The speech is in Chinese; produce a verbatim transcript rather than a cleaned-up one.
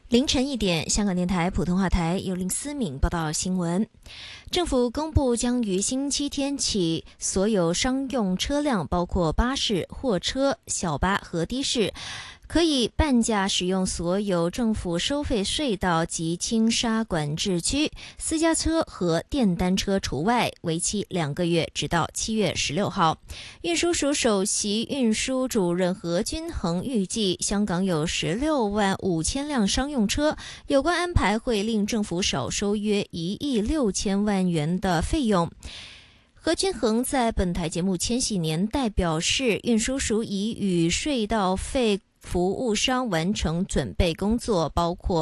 凌晨一点，香港电台普通话台由林思敏报道新闻。政府公布将于星期天起，所有商用车辆，包括巴士、货车、小巴和的士，可以半价使用所有政府收费隧道及轻沙管制区，私家车和电单车除外，为期两个月，直到七月十六号。运输署首席运输主任何君衡预计，香港有十六万五千辆商用车，有关安排会令政府少收约一亿六千万元的费用。何君衡在本台节目《千禧年代》表示，运输署已与隧道费服务商完成准备工作，包括